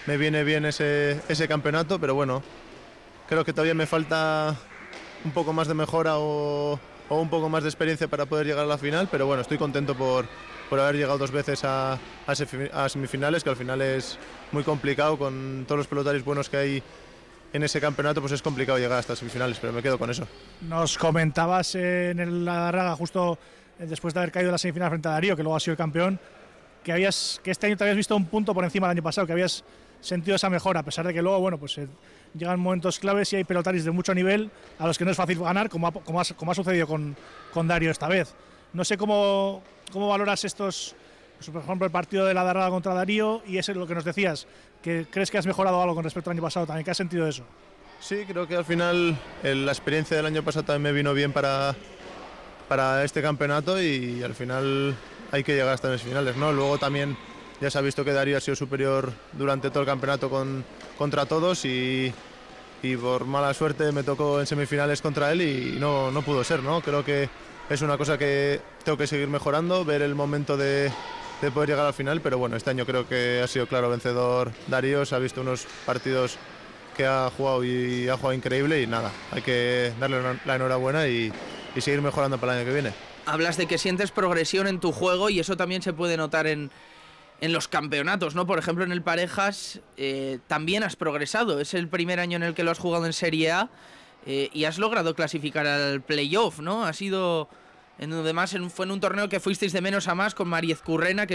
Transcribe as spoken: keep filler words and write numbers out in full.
me viene bien ese, ese campeonato, pero bueno, creo que todavía me falta un poco más de mejora o, o un poco más de experiencia para poder llegar a la final, pero bueno, estoy contento por, por haber llegado dos veces a, a semifinales, que al final es muy complicado con todos los pelotarios buenos que hay en ese campeonato, pues es complicado llegar hasta semifinales, pero me quedo con eso. Nos comentabas en el Ladarraga, justo después de haber caído en la semifinal frente a Darío, que luego ha sido el campeón, que, habías, que este año te habías visto un punto por encima del año pasado, que habías sentido esa mejora, a pesar de que luego, bueno, pues eh, llegan momentos claves y hay pelotaris de mucho nivel a los que no es fácil ganar, como ha, como ha, como ha sucedido con, con Darío esta vez. No sé cómo, cómo valoras estos, pues, por ejemplo, el partido de la Ladarraga contra Darío, y eso es lo que nos decías, que crees que has mejorado algo con respecto al año pasado también, ¿qué has sentido eso? Sí, creo que al final el, la experiencia del año pasado también me vino bien para, para este campeonato y al final hay que llegar hasta las finales, ¿no? Luego también ya se ha visto que Darío ha sido superior durante todo el campeonato con, contra todos y, y por mala suerte me tocó en semifinales contra él y no, no pudo ser, ¿no? Creo que es una cosa que tengo que seguir mejorando, ver el momento de, de poder llegar al final, pero bueno, este año creo que ha sido claro vencedor Darío, se ha visto unos partidos que ha jugado y ha jugado increíble y nada, hay que darle la enhorabuena y, y seguir mejorando para el año que viene. Hablas de que sientes progresión en tu juego y eso también se puede notar en, en los campeonatos, ¿no? Por ejemplo, en el Parejas eh, también has progresado, es el primer año en el que lo has jugado en Serie A eh, y has logrado clasificar al playoff, ¿no? Ha sido, en, además en, fue en un torneo que fuisteis de menos a más con Mariez Currena, que